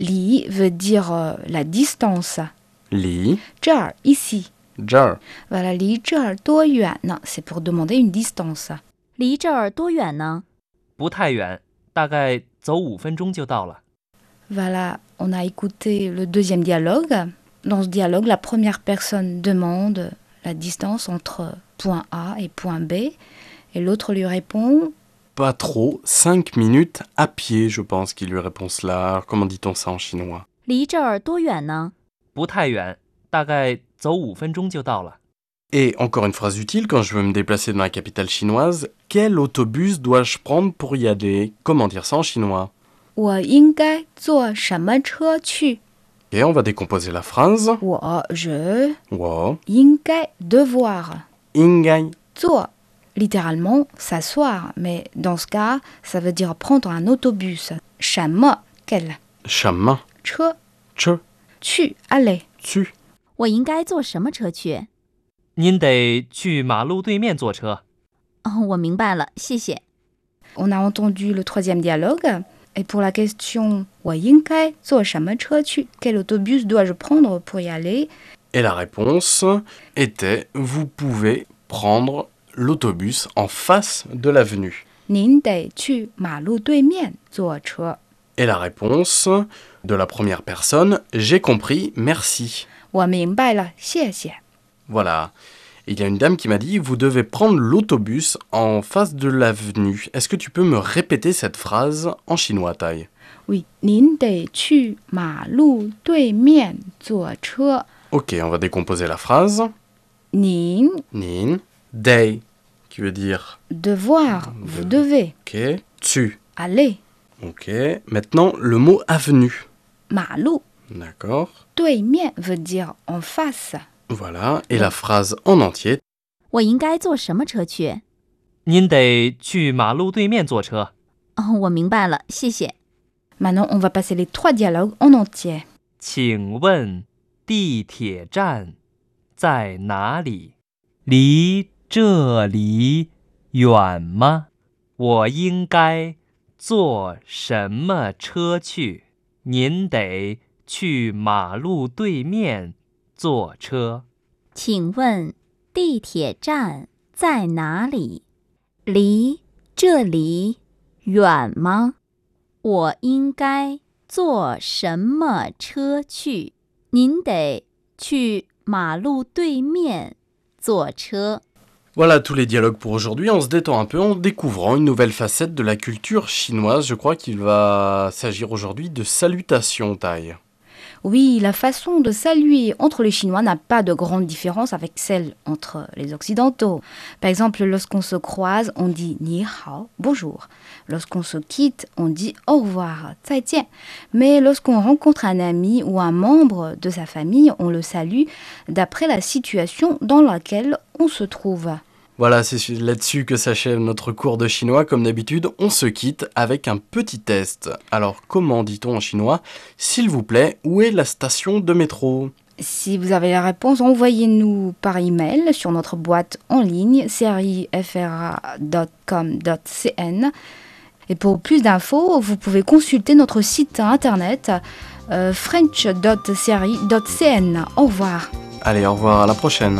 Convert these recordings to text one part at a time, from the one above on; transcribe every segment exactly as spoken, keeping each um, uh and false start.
Li veut dire euh, la distance. Li, 这儿 ici. 这儿 Voilà, 离这儿多远呢 c'est pour demander une distance. 离这儿多远呢？ 不太远，大概走五分钟就到了。 Voilà, on a écouté le deuxième dialogue. Dans ce dialogue, la première personne demande la distance entre point A et point B. Et l'autre lui répond Pas trop, cinq minutes à pied, je pense qu'il lui répond cela. Alors, comment dit-on ça en chinois? 离这儿多远呢？ 不太远，大概走五分钟就到了。 Et encore une phrase utile, quand je veux me déplacer dans la capitale chinoise, quel autobus dois-je prendre pour y aller? Comment dire ça en chinois? 我应该坐什么车去 Et on va décomposer la phrase. 我 je 我应该 devoir 应该坐 littéralement s'asseoir, mais dans ce cas, ça veut dire prendre un autobus. 什么 quel 什么车车去 aller 去我应该坐什么车去？ 您得去马路对面坐车。 哦，我明白了，谢谢。 On a entendu le troisième dialogue. Et pour la question 我应该坐什么车去 quel autobus dois-je prendre pour y aller? Et la réponse était vous pouvez prendre l'autobus en face de l'avenue. 您得去马路对面坐车。 Et la réponse de la première personne, j'ai compris, merci. 我明白了，谢谢。 Voilà. Il y a une dame qui m'a dit, vous devez prendre l'autobus en face de l'avenue. Est-ce que tu peux me répéter cette phrase en chinois, Tai? Oui, 您得去马路对面坐车。 Ok, on va décomposer la phrase. 您 Nin, dei, qui veut dire devoir, vous devez ok, tu. aller. Ok, maintenant le mot avenue. 马路 D'accord. 对面 veut dire en face. Voilà, et la phrase en entier. 我应该坐什么车去？ 您得去马路对面坐车。 哦，我明白了，谢谢。 Maintenant, on va passer les trois dialogues en entier. 请问地铁站在哪里？离这里远吗？我应该坐什么车去？您得去马路对面坐车。 请问地铁站在哪里？离这里远吗？我应该坐什么车去？您得去马路对面坐车。 Voilà tous les dialogues pour aujourd'hui. On se détend un peu en découvrant une nouvelle facette de la culture chinoise. Je crois qu'il va s'agir aujourd'hui de salutations, Tai. Oui, la façon de saluer entre les Chinois n'a pas de grande différence avec celle entre les Occidentaux. Par exemple, lorsqu'on se croise, on dit ni hao, bonjour. Lorsqu'on se quitte, on dit au revoir, 再见. Mais lorsqu'on rencontre un ami ou un membre de sa famille, on le salue d'après la situation dans laquelle on se trouve. Voilà, c'est là-dessus que s'achève notre cours de chinois. Comme d'habitude, on se quitte avec un petit test. Alors, comment dit-on en chinois? S'il vous plaît, où est la station de métro? Si vous avez la réponse, envoyez-nous par email sur notre boîte en ligne série f r a point com point c n. Et pour plus d'infos, vous pouvez consulter notre site internet euh, french point serie point c n. Au revoir. Allez, au revoir, à la prochaine.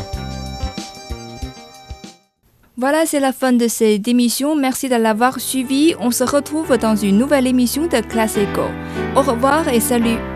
Voilà, c'est la fin de cette émission. Merci de l'avoir suivi. On se retrouve dans une nouvelle émission de Classe Eco. Au revoir et salut.